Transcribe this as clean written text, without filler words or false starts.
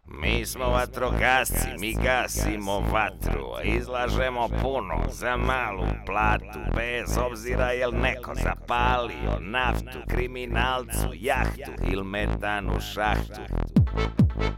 Mi smo vatrogasci, mi gasimo vatru, izlažemo puno za malu platu, bez obzira jel neko zapalio naftu, kriminalcu jahtu ili metan u šahtu.